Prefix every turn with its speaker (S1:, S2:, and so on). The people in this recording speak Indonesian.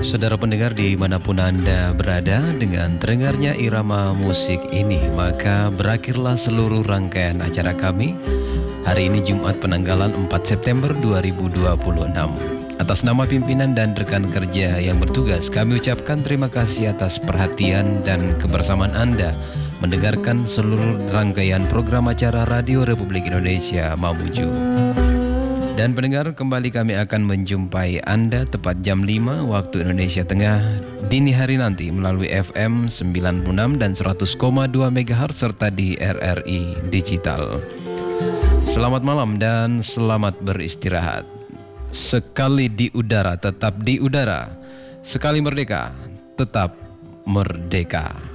S1: Saudara pendengar dimanapun Anda berada, dengan terdengarnya irama musik ini, maka berakhirlah seluruh rangkaian acara kami hari ini Jumat penanggalan 4 September 2026. Atas nama pimpinan dan rekan kerja yang bertugas, kami ucapkan terima kasih atas perhatian dan kebersamaan Anda mendengarkan seluruh rangkaian program acara Radio Republik Indonesia Mamuju. Dan pendengar, kembali kami akan menjumpai Anda tepat jam 5 waktu Indonesia Tengah dini hari nanti melalui FM 96 dan 100,2 MHz serta di RRI Digital. Selamat malam dan selamat beristirahat. Sekali di udara tetap di udara, sekali merdeka tetap merdeka.